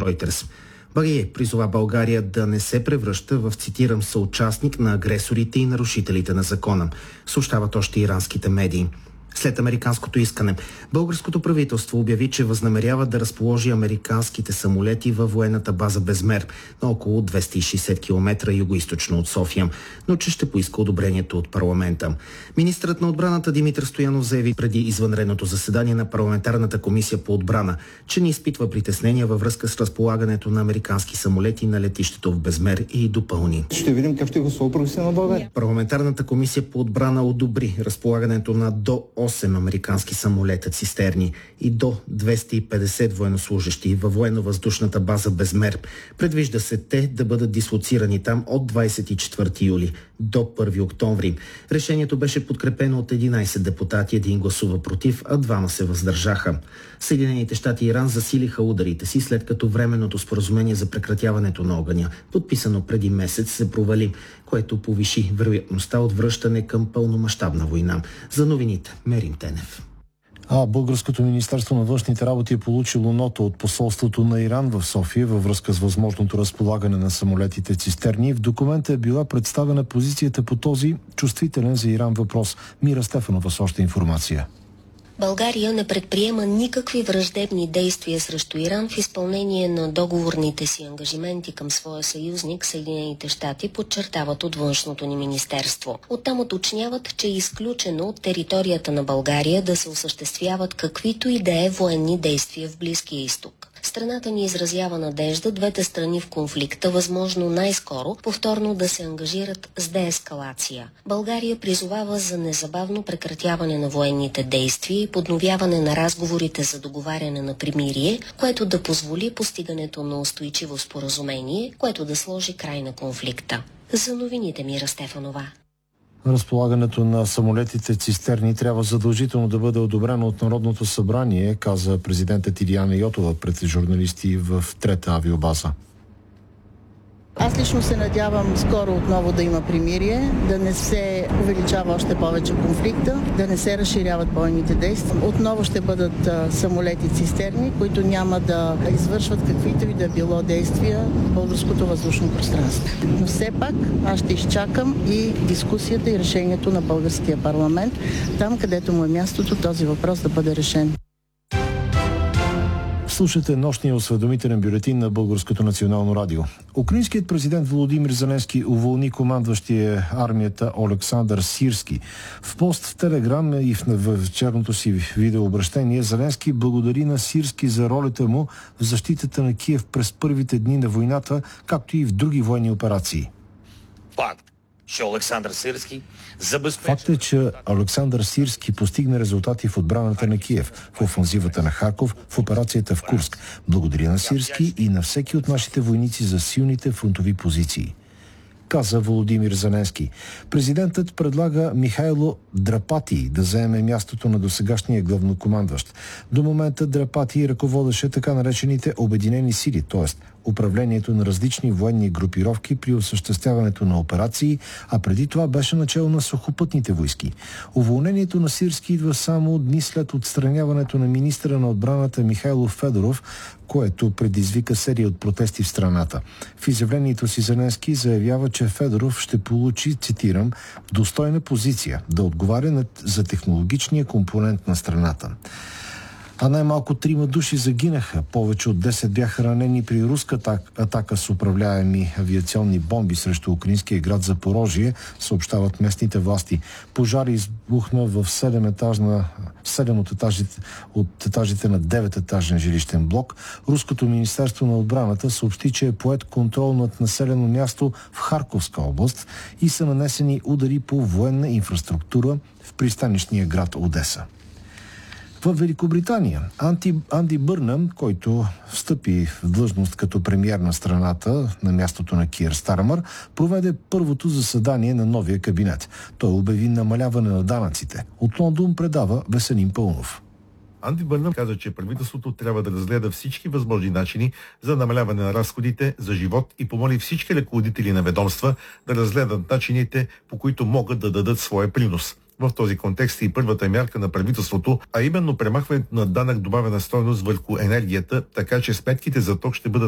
Reuters. Багие призова България да не се превръща в, цитирам, съучастник на агресорите и нарушителите на закона, съобщават още иранските медии. След американското искане, българското правителство обяви, че възнамерява да разположи американските самолети във военната база Безмер на около 260 км югоизточно от София, но че ще поиска одобрението от парламента. Министърът на отбраната Димитър Стоянов заяви преди извънредното заседание на парламентарната комисия по отбрана, че не изпитва притеснения във връзка с разполагането на американски самолети на летището в Безмер и допълни. Ще видим как ще го съобрази на България. Парламентарната комисия по отбрана одобри разполагането на до 8 американски самолета цистерни и до 250 военнослужащи във военно-въздушната база Безмер. Предвижда се те да бъдат дислоцирани там от 24 юли до 1 октомври. Решението беше подкрепено от 11 депутати, един гласува против, а 2 се въздържаха. Съединените щати и Иран засилиха ударите си, след като временното споразумение за прекратяването на огъня, подписано преди месец, се провали, което повиши вероятността от връщане към пълномащабна война. За новините Мерим Тенев. Българското министерство на външните работи е получило нота от посолството на Иран в София във връзка с възможното разполагане на самолетите цистерни. В документа е била представена позицията по този чувствителен за Иран въпрос. Мира Стефанова с още информация. България не предприема никакви враждебни действия срещу Иран в изпълнение на договорните си ангажименти към своя съюзник Съединените щати, подчертават от външното ни министерство. Оттам уточняват, че е изключено от територията на България да се осъществяват каквито и да е военни действия в Близкия изток. Страната ни изразява надежда двете страни в конфликта, възможно най-скоро, повторно да се ангажират с деескалация. България призовава за незабавно прекратяване на военните действия и подновяване на разговорите за договаряне на примирие, което да позволи постигането на устойчиво споразумение, което да сложи край на конфликта. За новините Мира Стефанова. Разполагането на самолетите цистерни трябва задължително да бъде одобрено от Народното събрание, каза президентът Илияна Йотова пред журналисти в трета авиобаза. Аз лично се надявам скоро отново да има примирие, да не се увеличава още повече конфликта, да не се разширяват бойните действия. Отново ще бъдат самолети цистерни, които няма да извършват каквито и да било действия в българското въздушно пространство. Но все пак аз ще изчакам и дискусията и решението на българския парламент, там където му е мястото този въпрос да бъде решен. Слушате нощния осведомителен бюлетин на Българското национално радио. Украинският президент Володимир Зеленски уволни командващия армията Олександър Сирски. В пост в Телеграм и в вечерното си видеообращение Зеленски благодари на Сирски за ролята му в защитата на Киев през първите дни на войната, както и в други военни операции. Факт е, че Олександър Сирски постигна резултати в отбраната на Киев, в офанзивата на Харков, в операцията в Курск. Благодаря на Сирски и на всеки от нашите войници за силните фронтови позиции, каза Володимир Зеленски. Президентът предлага Михайло Драпати да заеме мястото на досегашния главнокомандващ. До момента Драпати ръководеше така наречените обединени сили, т.е. управлението на различни военни групировки при осъществяването на операции, а преди това беше начало на сухопътните войски. Уволнението на Сирски идва само дни след отстраняването на министъра на отбраната Михайло Федоров, което предизвика серия от протести в страната. В изявлението си Зеленски заявява, че Федоров ще получи, цитирам, достойна позиция да отговаря за технологичния компонент на страната. А най-малко 3 души загинаха. Повече от 10 бяха ранени при руска атака с управляеми авиационни бомби срещу украинския град Запорожие, съобщават местните власти. Пожар избухна в 7 от етажите на 9-етажен жилищен блок. Руското министерство на отбраната съобщи, че е поет контрол над населено място в Харковска област и са нанесени удари по военна инфраструктура в пристанищния град Одеса. В Великобритания Анди Бърнъм, който встъпи в длъжност като премиер на страната на мястото на Киер Стармър, проведе първото заседание на новия кабинет. Той обяви намаляване на данъците. От Лондон предава Веселин Пълнов. Анди Бърнъм каза, че правителството трябва да разгледа всички възможни начини за намаляване на разходите за живот и помоли всички ръководители на ведомства да разгледат начините, по които могат да дадат своя принос. В този контекст и първата мярка на правителството, а именно премахването на данък добавена стойност върху енергията, така че сметките за ток ще бъдат